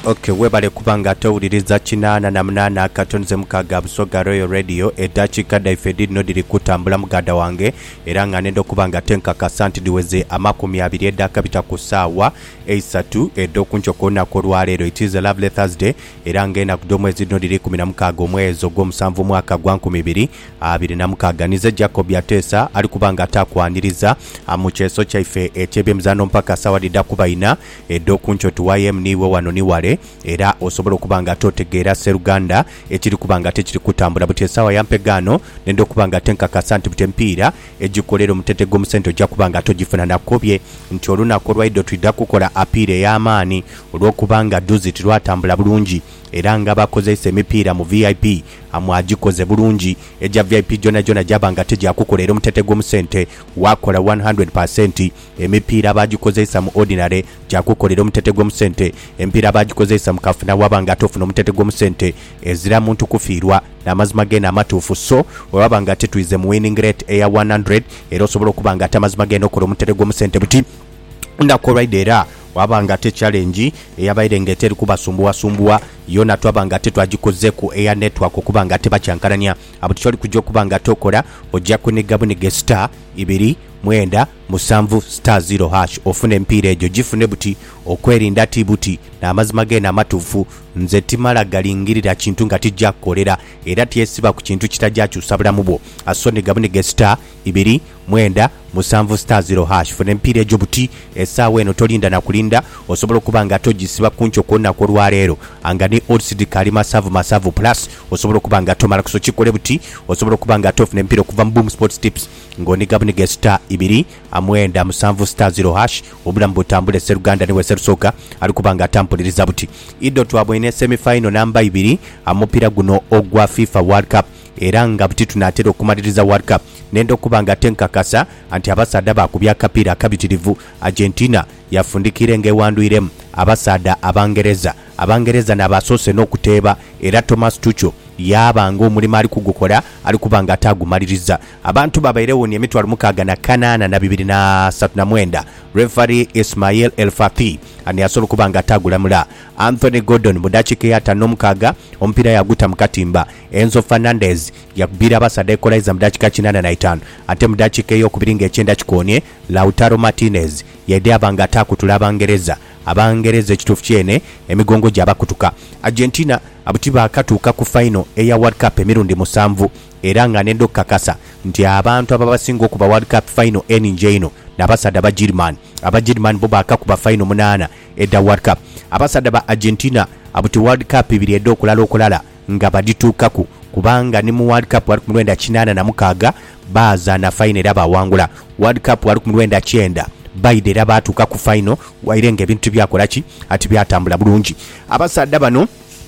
Okay, webale kubanga towuliriza 88 katonze mukaga Busoga Royal Radio eddakiika daife dino diri kutambula muganda wange era nga nendo kubanga tenkakasa nti diweze amakumi abiri eddaka bita ku ssaawa 3 eddokunjoko olunaku olwaleero. It is a lovely Thursday era ng'ennaku z'omwezi dino diri 16 omwezi ogw'omusanvu mwaka gwa 2026. Nize Jacob Yateesa ali kubanga atakwaniriza mu kyeso kyaife eky'ebyemizannyo mpaka ssaawa diddaku ina eddokunjo tuwayemu niwe wano ni wale era osobola okubanga totegeera Seruganda ekiri kubanga tekiri kutambula buti essaawa yampegano nendo kubanga tenkakasa nti buti empiira egikolera omutete gw'omusente ojja kubanga togifuna nakobye nti olunaku olwaidde tudda kukola apiira ey'amaanyi olw'okubanga duzi tilwatambula bulungi era nga bakozesa emipiira mu VIP amwagikoze bulungi eja VIP jona jabanga tejakukolera omutete gw'omusente wakola 100% emipiira bagikozesa mu ordinary jakukolera omutete gw'omusente empiira bagikozesa mu kafuna wabanga tofuna omutete gw'omusente ezira muntu kufiirwa n'amazima gena amatuufu so wabanga tetwize mu winning rate eya 100 era osobola okubanga amazima gena okola omutete gw'omusente buti ndakolwaide era wabanga te challenge eyabaire ngeteri kubasumbuwa yona twabanga te twagikoze ku air network okubanga te bacyankaranya abutyoli kujja okubanga tokola ojja kunigabunige star 2 mwenda musanvu star 0 hash ofune empiira egyo gifune buti okwerinda tibuti n'amazima gena amatuufu nze timala galingirira kintu nga tijja kukolera era tyesiba ku kintu kitajjakyusa bulamu bwo asone gabunige star 2 mwenda musanvu star 0 hash fune empiira egyo buti essaawa eno tolinda nakulinda osobola okubanga togisiba kuncho kwonna kwolwaleero anga ni odds kali masavu plus osobola okubanga tomala kuso kikole buti osobola okubanga tofuna empiira okuva mu Boom Sports Tips ngoni gabunige star 2 mwenda musanvu star 0 hash obulamu butambule Seruganda niwe serusoka ali kubanga atampuliriza buti iddo twabwene semi-final namba 2 amupiira guno ogwa FIFA World Cup era nga buti tunatera okumaliriza World Cup nendo kubanga tenkakasa anti abasaada bakubya akapiira akabitirivu Argentina yafundikire ng'ewanduiremu abasaada abangereza n'abasoose n'okuteeba era Thomas Tuchel yabanga omulimu ali kugukola ali kubanga atagumaliriza abantu babaire woni emitwalo 68 referee Ismail El Fathi ani asobola kubanga atagulamula Anthony Gordon mudakika ya 5 omupiira yaguta mukatimba Enzo Fernandez yakubira abasaada equalizer mudakika 85 ate mudakika ey'okubiringa ekyenda kikonye Lautaro Martinez yadde abanga atakutula abangereza ekituufu kyene emigongo gyabakutuka Argentina abuti bakatuuka ku final eya World Cup emirundi 7 era nga nendo kakasa nti abantu ababasinga okuba World Cup final eninje ino n'abasaada Abagerman bo bakakuba final 8 edda World Cup abasaada ba Argentina abuti World Cup 2 edda okulala nga badituukaku kubanga ni mu World Cup 1986 bazaana final era bawangula World Cup 1990 baide era batuuka ku final wairenge ebintu byakolaki ati byatambula bulungi abasaada bano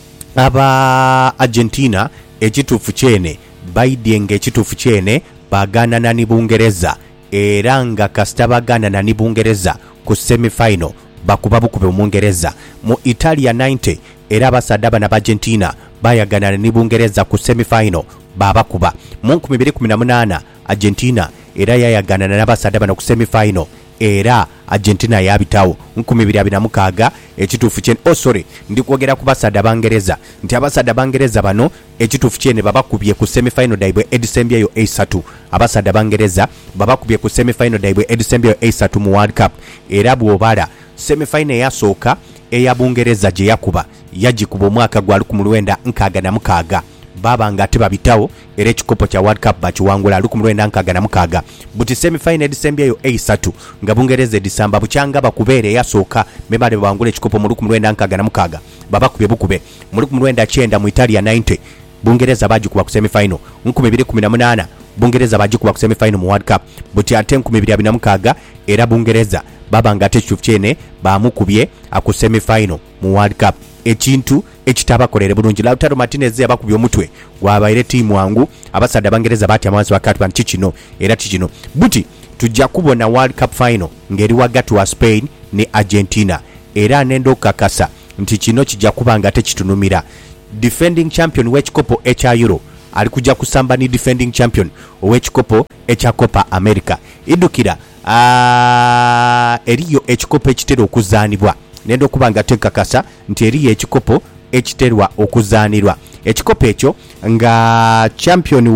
aba Argentina ekituufu kyene baide ng'ekituufu kyene baganana ni Bungereza era nga kasita baganana ni Bungereza ku semi-final bakuba bukube Mungereza mu Italia 90 era abasaada bana ba Argentina bayaganana ni Bungereza ku semi-final babakuba mu 2018 Argentina era yayaganana n'abasaada bana ku semi-final era Argentina yabitawo 2026 ekituufu kyene ndikwogera ku basaada bangereza nti abasaada bangereza bano ekituufu kyene babakubye ku semi-final daibwe edisembyayo 3 abasaada bangereza babakubye ku semi-final daibwe edisembyayo 3 mu World Cup era bwobala semi-final yasooka eya Bungereza gye yakuba yagikuba omwaka gwa 1966 babanga ate babitawo era ekikopo kya World Cup bakiwangula 1966 buti semi-final edisembyayo 3 nga Bungereza edisamba bukyanga bakubeere yasooka mebale bawangula ekikopo mu 1966 babakubye bukube mu 1990 mu Italia 90 Bungereza bagikuba ku semi-final 2018 Bungereza bagikuba ku semi-final mu World Cup buti ate 2026 era Bungereza babanga ate ekituufu kyene bamukubye aku semi-final mu World Cup ekintu ekitabakolere bulungi Lautaro Martinez yabakubye omutwe gwabaire tiimu wangu abasaada bangereza batya amanzi wakati ban kikino era kikino buti tujja kubona World Cup final ngeri wagati wa Spain ne Argentina era nendo kakasa nti kino kijja kubanga tekitunumira defending champion w'ekikopo ekya Euro ali kujja kusamba ni defending champion ow'ekikopo ekya Copa America idukira eriyo ekikopo ekitera okuzaanibwa nendo kubanga tekakasa nti eriyo ekikopo ekiterwa okuzaanirwa. Ekikopo ekyo nga champion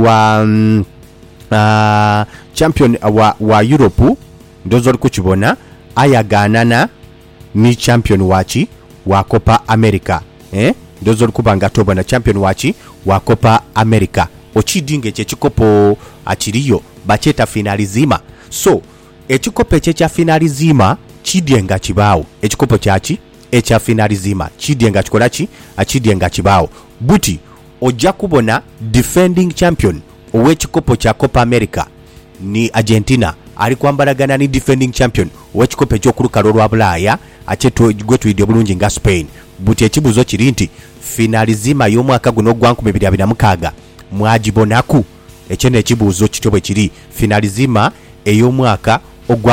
wa Europe ndozo likukibona ayaganana ni champion wachi wa Copa America. Ndozo likubanga tobona champion wachi wa Copa America. Ochidinge ekikopo akiriyo bacheta finalizima. So ekikopo ekya finalizima kidyenga kibaawo. Ekikopo kyachi ekya finalizima kidyenga kikolachi akidyenga kibaawo. Buti ojja kubona defending champion ow'ekikopo kya Copa America ni Argentina ali kwambalagana ni defending champion ow'ekikopo eky'okulukalo lwa Bulaaya ate gwe tuyidde bulungi nga Spain. Buti ekibuzo kiri nti finalizima y'omwaka guno gwa 2026 mwagibonaku. Ekyo n'ekibuuzo kityo bwe kiri. Finalizima ey'omwaka ogwa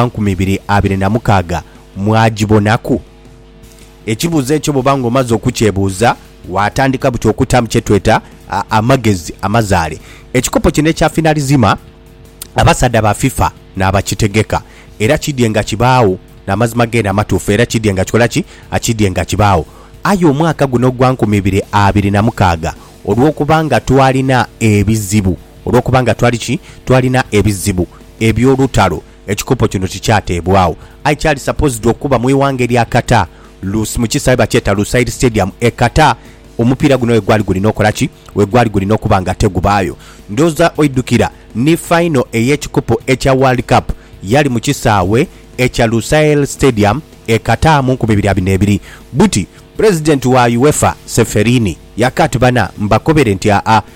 2026 mwagibonaku. Ekibuuzo ekyo bw'obanga omaze okukyebuuza watandika buti okutamu kyetweta amagezi amazaale. Ekikopo kino ekya finalizima abasada ba FIFA n'abakitegeka era kidyenga kibaawo n'amazima genda amatuufu era kidyenga kikolaki akidyenga kibaawo. Ayo omwaka guno gwa 2026 olw'okubanga twalina ebizibu twalina ebizibu eby'olutalo ekikopo kino tikyateebwawo. Akyali supposed okuba mu iwange lya Qatar mu kisawe bakyeta Lusail Stadium Qatar. Omupiira guno wegwali gulina okolaki wegwali gulina okuba nga tegubaayo. Ndoza oidukira ni final ey'ekikopo ekya World Cup yali mu kisaawe ekya Lusail Stadium Qatar mu 2022. Buti president wa UEFA Seferini yakatibana mbakobere nti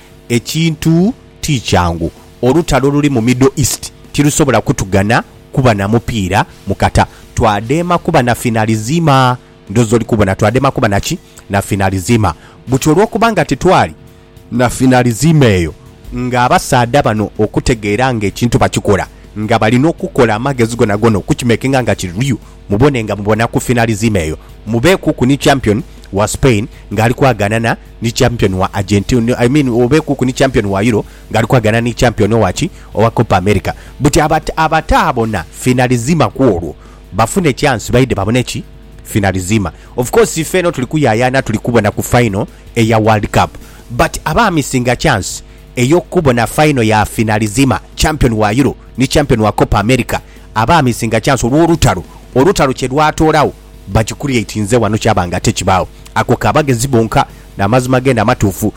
ekintu tikyangu olutalo luli mu Middle East tirusobola kutugana kuba na mupiira mu Qatar. Twadema kuba na finalizima ndozo likubona twadema kuba nachi na finalizima. Buti olw'okubanga tetwali na finalizima eyo nga abasaada bano okutegeera nga ekintu bakikola nga balina okukola amagezi gona gono okukimekinga nga kiriyo mubone nga mubona ku finalizima eyo mubeekuku ni champion wa Spain nga ali kwaganana ni champion wa Argentina. Obeekuku ni champion wa Euro nga ali kwaganana ni champion wachi owa Copa America. Buti abataabona finalizima kwolwo bafune chance baide baboneki finalizima. Of course ifeno tulikuyayana tulikubona ku final eya World Cup, but aba missing a chance eyokubona final ya finalizima champion wa Euro ni champion wa Copa America. Aba missing a chance olutalo kyedwatolawo bakicreate nze wano kyabanga tekibaawo. Ako kabagezi bonka n'amazima genda matuufu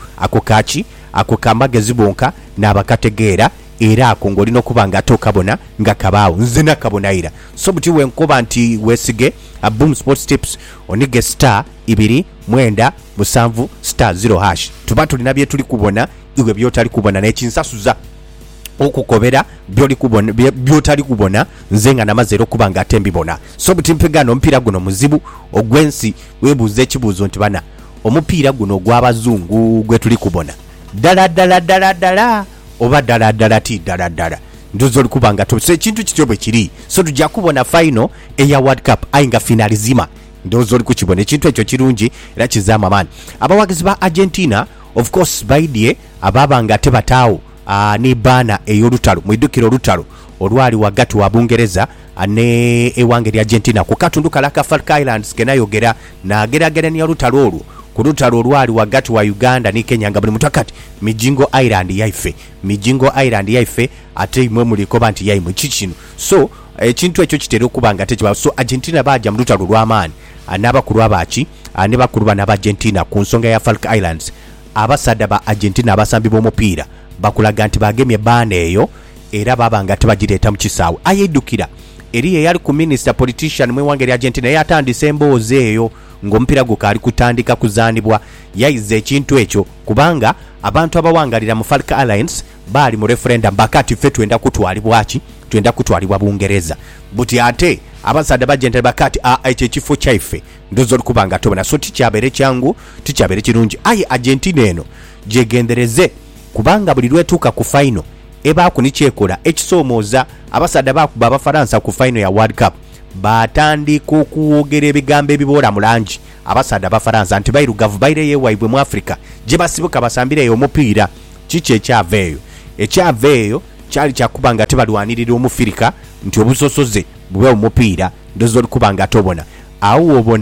ako kamagezi bonka n'abakategeera era ako ng'olina okuba nga tokabona nga kabaawo nze nakabonaira. So buti wenkuba nti wesige Boom Sports Tips onige star 297 star 0 hash tuba tulina bye tuli kubona iwe byotali kubona n'ekinsasuza okukobera byotali kubona nze nga namaze okuba nga atembibona. So buti mpigano mpira guno muzibu ogwensi webuuza ekibuuzo nti bana omupiira guno gw'abazungu gwe tuli kubona dala oba dala ti dala ndozo likubanga to se kintu kityo bwe kiri. So tujja kubona final eya World Cup ainga finalizima ndozo likukibona ekintu ekyo kirungi era kizama man. Abawagizi ba Argentina of course baidye ababanga tebataawo ni bana ey'olutalo mwidukiro olutalo olwali wagati wa Bungereza ne ewange lya Argentina ku katundu kalaka Falkland Islands kenayogera nageragera ni olutalo olwo ku lutalo olwali wagati wa Uganda ni Kenya nga buli mutakati Mijingo Island yaife ate imwe muliko banti yaimwe kikino. So ekintu ekyo kitera okubanga tekiba. So Argentina baja mu lutalo lw'amaani n'abakulu abaaki ne bakulu bana Argentina ku nsonga ya Falkland Islands. Abasada ba Argentina abasambi b'omupiira bakulaga nti bagemye baana eyo era babanga tebagireeta mu kisaawe. Ayeddukira eri eyali ku minister politician mwewange lya Argentina yatandise emboozi eyo ng'omupiira gukaali kutandika kuzaanibwa. Yayize ekintu ekyo kubanga abantu abawangalira mu Falkland Islands baali mu referendum bakati ffe twenda kutwalibwa Bungereza. Buti ate abasada bagenda bakati ekyo ekifo kyaife ndozo likubanga tobona. So tikyabere kyangu tikyabere kirungi. Aye Argentina eno gyegendereze kubanga buli lwetuuka ku final ebaaku nikyekola ekisomooza abasada bakuba Abafaransa ku final ya World Cup batandika okuwogera ebigambo ebiboola mu langi abasada Abafaransa nti bairugavu baireyo ewaibwe mu Africa gye basibuka basambireyo omupiira. Kiki ekyaveeyo kyali kyakubanga tebalwanirira omufirika nti obusosoze bube omupiira ndozo likubanga tobona. Awo obona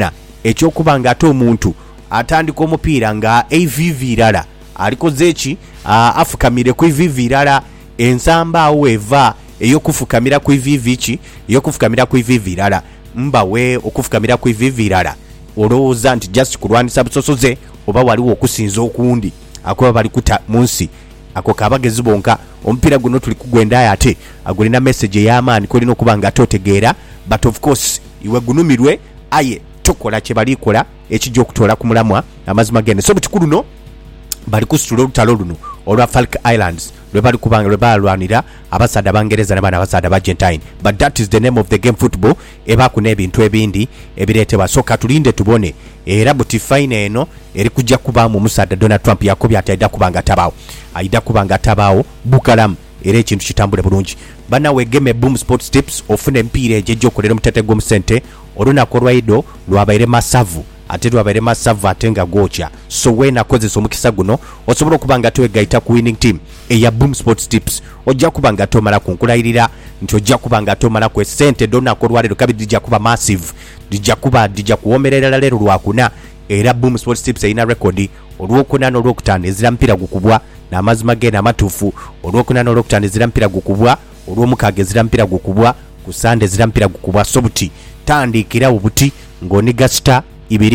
ekyokuba nga ate omuntu atandika omupiira nga evivirala alikoze eki afukamire ku ivivirala ensamba awo eva eyokufukamira ku ivivichi eyokufukamira ku ivivirala mbawe okufukamira ku ivivirala olowooza nti just kulwanisa busosoze oba waliwo okusinza okundi akoba bali kuta munsi ako kabagezi bonka omupiira guno tuli kugwenda ate agulina message ey'amaani kolina okuba nga totegeera but of course iwe gunumirwe aye tokola kye balikola ekijja okutoola ku mulamwa amazima gende so butikulu no bali kusitula olutalo luno olwa Falk Islands lwe bali kubanga lwe balwanira abasada bangereza n'abaana abasada ba Argentine but that is the name of the game football ebakuna ebintu ebindi ebireetebwa soka tulinde tubone era buti fine eno eri kujja kubaamu omusada Donald Trump yakobya ataida kubanga tabaawo aida kubanga tabaawo bukalamu era ekintu kitambule bulungi banawe game boom sports tips ofune empiira ejejja okolera omutete gw'omusente olunaku olwaido lwabaire masavu ate lwabaire masavu ate nga gwocha so wena kozesa omukisa guno osobola okuba nga tewegaita ku winning team eya boom sports tips ojja kuba nga tomala kunkulayirira nti ojja kuba nga tomala ku esente olunaku olwaleero kabi dijja kuba massive dijja kuwomerera leero lwakuna era boom sports tips erina rekodi olwokuna n'olwokutaano ezira mpira gukubwa n'amazima gena amatuufu olwokuna n'olwokutaano ezira mpira gukubwa olw'omukaaga ezira mpira gukubwa ku sande ezira mpira gukubwa so buti tandikirawo buti ng'oniga star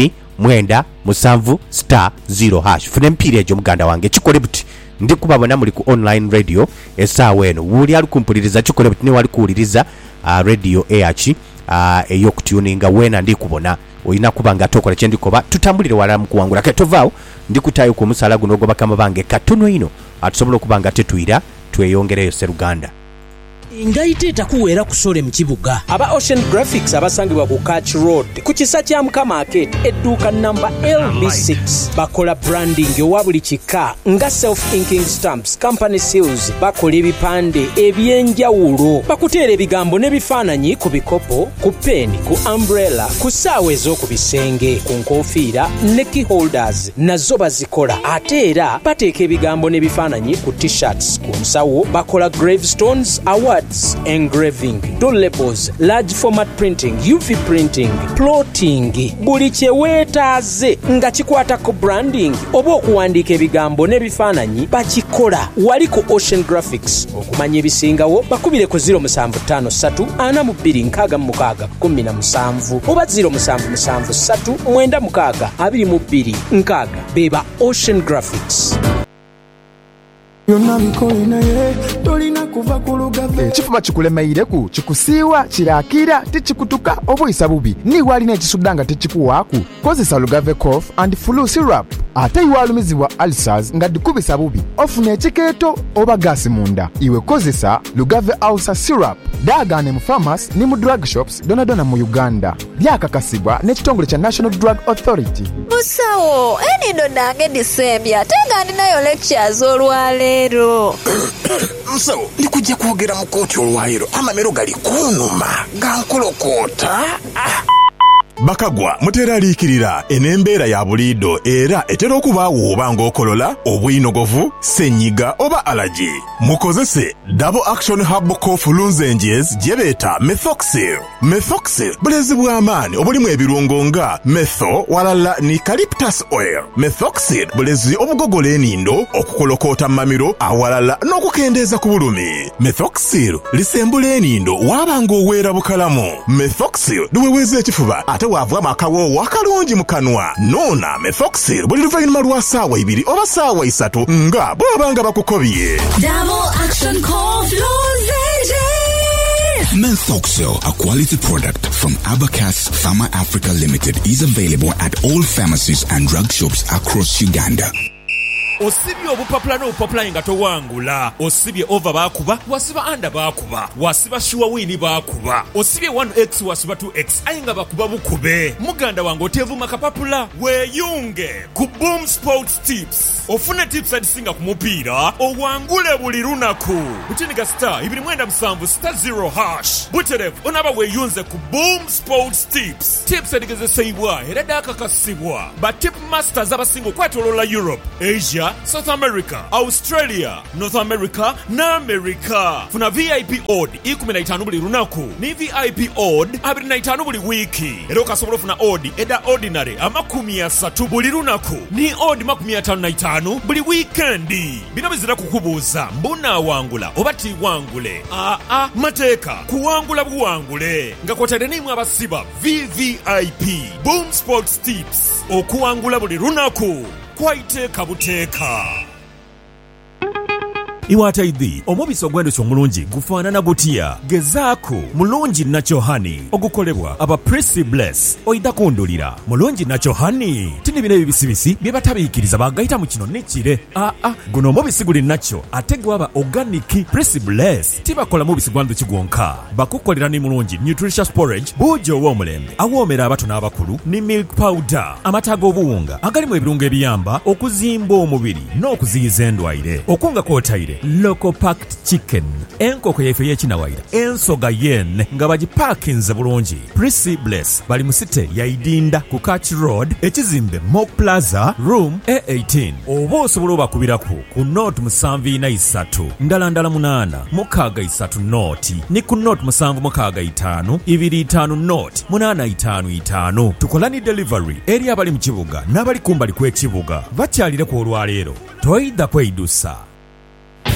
2-9-7 star 0 hash fune empiira egyo muganda wange kikole buti ndi kubabona muli ku online radio esaawa eno wuli ali kumpuliriza kikole buti ne wali kuwuliriza radio eyachi eyokutuninga wena ndi kubona oyina kuba nga tokola kye ndikoba tutambulire wala mu kuwangula ketovaawo ndi kutayo ku musala guno ogobakama bange katono ino atusobola okuba nga tetuyira tweyongereyo Seruganda Ngaite takuwera kusole mu kibuga. Aba Ocean Graphics abasangibwa ku Catch Road ku kisa kya Market edduuka number LB6 bakola branding owa buli kika nga self-inking stamps, company seals, bakola ebipande ebyenjawulo, bakuteera ebigambo n'ebifaananyi ku bikopo, ku pen, ku umbrella, ku ssaawa ez'oku bisenge, ku nkofiira ne key holders nazo bazikola. Ate era bateeka ebigambo n'ebifaananyi ku t-shirts, ku nsawo bakola gravestones, awards, engraving, door labels, large format printing, UV printing, plotting, buli kye weetaaze nga kikwata ku branding oba okuwandiika ebigambo n'ebifaananyi bakikola. Wali ku Ocean Graphics okumanya ebisingawo bakubire ku 0753-42-66-17 oba 0773-96-22-6 beba Ocean Graphics. Ekifuba kikulemeireku kikusiiwa kirakira tikikutuka obuyisa bubi niwalina ekisuddanga tekikuwaaku kozesa Lugave cough and flu syrup ate iwalumizibwa ulcers nga dikubisa bubi ofuna ekikeeto oba gaasi munda iwe kozesa Lugave ulcer syrup daagane mu pharmacy ne mu drug shops donadona mu Uganda byakakasibwa n'ekitongole kya National Drug Authority. Musawo enindo nange disembya tenga ndinayo lectures olwaleero. Musawo ndikujja kwogera mu kooti olwaleero amamero gali kunuma gankolokota. Bakagwa muteraliikirira enembeera ya buliido era etera okubaawo oba ng'okolola obuyinogovu ssenyiga oba alaji mukozese double action herbal cough lozenges gye beeta methoxyl. Methoxyl bulezi bw'amaanyi obulimu ebirungo nga metho walala ni eucalyptus oil. Methoxyl bulezi obugogola enindo okukolokoota mamiro awalala n'okukendeeza ku bulumi. Methoxyl lisembula enindo waabanga oweera bukalamu. Methoxyl luweweeza ekifuba ate waavwamu akawoowo akalungi mu kanwa. Noona Methoxyl buli luvannyuma lwa ssaawa 2 oba ssaawa 3 nga bw'abanga bakukobye. Double action cough lozenges. Methoxyl, a quality product from Abacus Pharma Africa Limited, is available at all pharmacies and drug shops across Uganda. Osibye obupapula n'obupapula nga towangula. Osibye over baakuba, wasiba under baakuba, wasiba sure win baakuba. Osibye 1x wasiba 2x aye nga bakuba bukube. Muganda wange otevuma kapapula weeyunge ku Boom Sports Tips. Ofune tips adisinga ku mupiira owangule buli lunaku. Butiniga star 297 star 0 hash. Buterev onaba weeyunze ku Boom Sports Tips. Tips adigezesebwa era dakakasibwa ba tip masters abasinga okwetoloola Europe, Asia Africa, South America, Australia, North America na America. Funa VIP odd 15 buli lunaku ni VIP odd 25 buli wiki. Era okasobola funa odd eda ordinary 30 buli lunaku ni odd 55 buli weekendi. Bino bizira kukubuuza mbuna wangula oba tiwangule. Mateeka kuwangula buwangule nga kwotadde nimwe abasiba VVIP Boom Sports Tips okuwangula buli lunaku kwaiteeka buteeka. Iwataidhi omubisi ogw'enduki omulungi gufaanana gutya? Gezaako mulungi Natural Honey ogukolebwa aba Prissy Bless oyita kundulira. Mulungi Natural Honey tini bino ebibisibisi bye batabiikiriza bagayita mu kino nekire. Guno omubisi guli natural ate gwaba organic. Prissy Bless tibakola mubisi gwa nduki gwonka, bakukolera ni mulungi nutritious porridge buugi ow'omulembe awoomera abato n'abakulu ni milk powder, amata ag'obuwunga agalimu ebirungo ebiyamba okuzimba omubiri n'okuziyiza endwaire, okunga kwotaire local packed chicken, enkoko yaife y'ekinawaira, ensoga yen nga bagipakinze bulungi. Prissy Bless bali mu site ya Idinda ku Catch Road, ekizimbe Mock Plaza room A18. Oba osobola obakubirako ku note 743 ndala 8 63 note ni ku note 765 25 note 855. Tukola ni delivery eri abali mu kibuga n'abali kumbali kw'ekibuga bakyalire ku olwaleero toyidda kweyidusa.